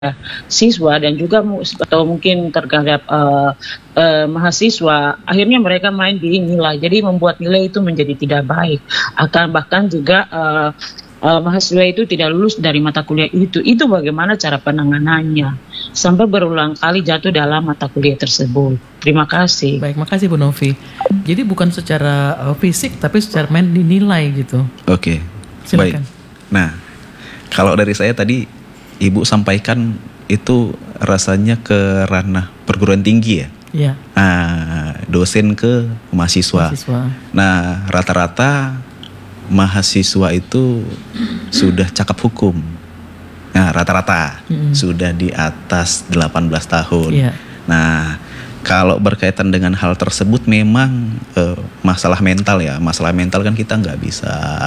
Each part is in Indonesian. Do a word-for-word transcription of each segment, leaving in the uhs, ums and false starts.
siswa dan juga mu atau mungkin terhadap, eee eee, mahasiswa, akhirnya mereka main di nilai. Jadi membuat nilai itu menjadi tidak baik. Akan bahkan juga, eee eee, mahasiswa itu tidak lulus dari mata kuliah itu. Itu bagaimana cara penanganannya, sampai berulang kali jatuh dalam mata kuliah tersebut. Terima kasih. Baik, makasih Bu Novi. Jadi bukan secara, eee, fisik, tapi secara main di nilai gitu. Oke, baik. Silakan. Nah, kalau dari saya tadi Ibu sampaikan itu rasanya ke ranah perguruan tinggi ya? Iya. Nah, dosen ke mahasiswa. Mahasiswa. Nah, rata-rata mahasiswa itu sudah cakap hukum. Nah, rata-rata Mm-mm. sudah di atas delapan belas tahun. Iya. Nah, kalau berkaitan dengan hal tersebut memang eh, masalah mental ya. Masalah mental kan kita nggak bisa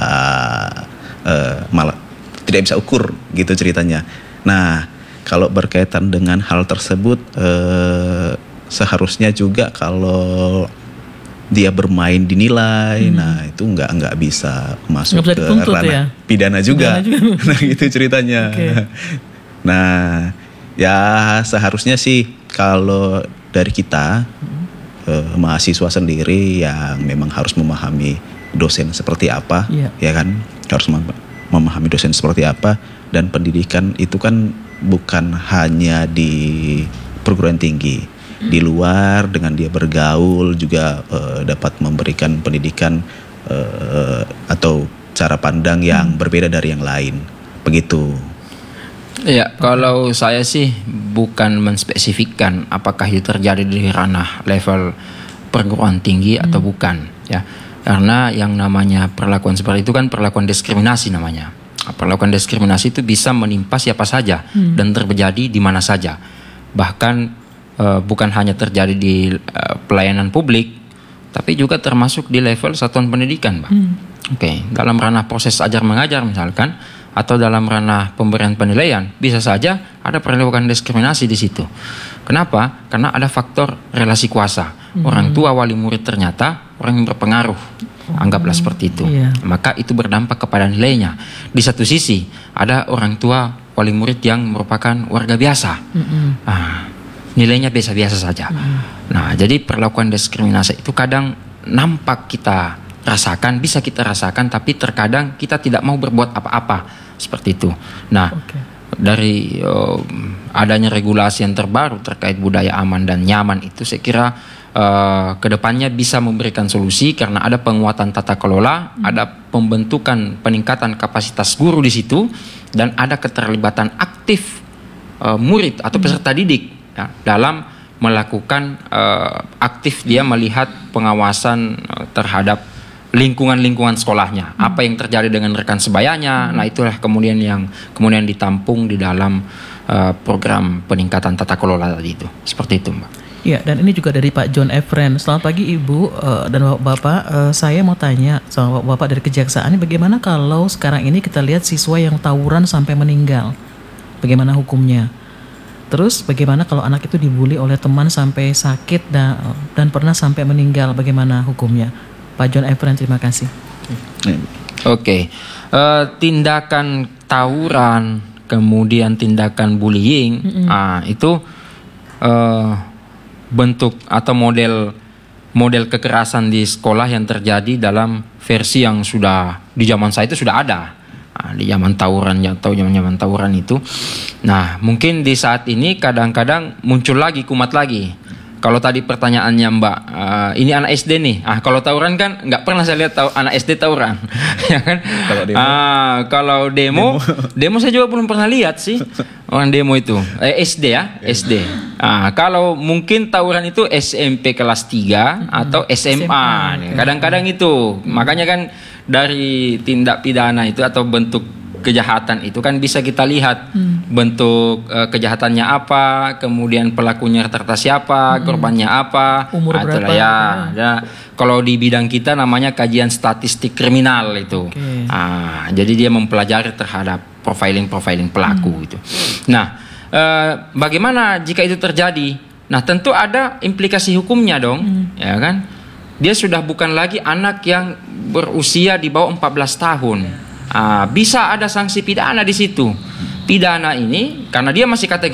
eh, malah tidak bisa ukur gitu ceritanya. Nah, kalau berkaitan dengan hal tersebut eh, seharusnya juga kalau dia bermain dinilai, hmm. nah itu nggak nggak bisa masuk Nggak bisa ke dituntut ranah ya? pidana juga. Pidana juga. Nah itu ceritanya. Okay. Nah ya seharusnya sih kalau dari kita hmm. eh, mahasiswa sendiri yang memang harus memahami dosen seperti apa, yeah. ya kan, harus memahami dosen seperti apa. Dan pendidikan itu kan bukan hanya di perguruan tinggi, di luar dengan dia bergaul juga uh, dapat memberikan pendidikan uh, atau cara pandang yang hmm. berbeda dari yang lain, begitu. Ya, kalau saya sih bukan menspesifikkan apakah itu terjadi di ranah level perguruan tinggi hmm. atau bukan, ya, karena yang namanya perlakuan seperti itu kan perlakuan diskriminasi namanya. Perlakuan diskriminasi itu bisa menimpa siapa saja hmm. dan terjadi di mana saja. Bahkan uh, bukan hanya terjadi di uh, pelayanan publik, tapi juga termasuk di level satuan pendidikan, Mbak. Hmm. Oke, okay. Dalam ranah proses ajar mengajar misalkan, atau dalam ranah pemberian penilaian, bisa saja ada perlakuan diskriminasi di situ. Kenapa? Karena ada faktor relasi kuasa. Hmm. Orang tua wali murid ternyata orang yang berpengaruh. Anggaplah seperti itu. Iya. Maka itu berdampak kepada nilainya. Di satu sisi ada orang tua wali murid yang merupakan warga biasa. Mm-hmm. Nah, nilainya biasa-biasa saja. Mm-hmm. Nah, jadi perlakuan diskriminasi itu kadang nampak kita rasakan, bisa kita rasakan, tapi terkadang kita tidak mau berbuat apa-apa seperti itu. Nah, okay. dari uh, adanya regulasi yang terbaru terkait budaya aman dan nyaman itu, saya kira Uh, kedepannya bisa memberikan solusi karena ada penguatan tata kelola, hmm. ada pembentukan peningkatan kapasitas guru di situ, dan ada keterlibatan aktif uh, murid atau peserta didik ya, dalam melakukan uh, aktif dia melihat pengawasan uh, terhadap lingkungan-lingkungan sekolahnya, hmm. apa yang terjadi dengan rekan sebayanya. Hmm. Nah itulah kemudian yang kemudian ditampung di dalam uh, program peningkatan tata kelola tadi itu, seperti itu, Mbak. Ya, dan ini juga dari Pak John Efren. Selamat pagi Ibu uh, dan Bapak-Bapak. Uh, saya mau tanya sama Bapak dari Kejaksaan, bagaimana kalau sekarang ini kita lihat siswa yang tawuran sampai meninggal? Bagaimana hukumnya? Terus bagaimana kalau anak itu dibully oleh teman sampai sakit dan, dan pernah sampai meninggal? Bagaimana hukumnya? Pak John Efren, terima kasih. Oke, okay. uh, tindakan tawuran, kemudian tindakan bullying, mm-hmm. uh, itu uh, bentuk atau model model kekerasan di sekolah yang terjadi dalam versi yang sudah di zaman saya itu sudah ada. Nah, di zaman tawuran atau zaman-zaman tawuran itu. Nah, mungkin di saat ini kadang-kadang muncul lagi, kumat lagi. Kalau tadi pertanyaannya Mbak, uh, ini anak S D nih. Ah, kalau tawuran kan nggak pernah saya lihat tahu anak S D tawuran, ya kan? Kalau demo, ah, kalau demo, demo, demo saya juga belum pernah lihat sih orang demo itu. Eh, S D ya, S D. Ah, kalau mungkin tawuran itu S M P kelas tiga atau S M A. Nih. Kadang-kadang itu, makanya kan dari tindak pidana itu atau bentuk kejahatan itu kan bisa kita lihat hmm. bentuk uh, kejahatannya apa, kemudian pelakunya rata-rata siapa, hmm. korbannya apa, umur nah, berapa? Ya, ya. Kalau di bidang kita namanya kajian statistik kriminal itu. Okay. Nah, jadi dia mempelajari terhadap profiling-profiling pelaku hmm. itu. Nah, uh, bagaimana jika itu terjadi? Nah, tentu ada implikasi hukumnya dong, hmm. ya kan? Dia sudah bukan lagi anak yang berusia di bawah empat belas tahun. Ah, bisa ada sanksi pidana di situ. pidana ini karena dia masih kategori